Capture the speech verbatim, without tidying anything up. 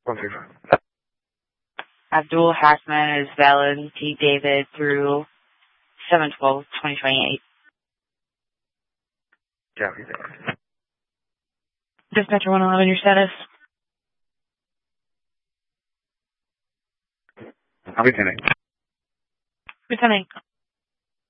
one three five. Abdul Hassman is valid. T. David through seven twelve twenty twenty-eight. Copy that. Dispatcher one eleven, your status? I'll be attending. Lieutenant.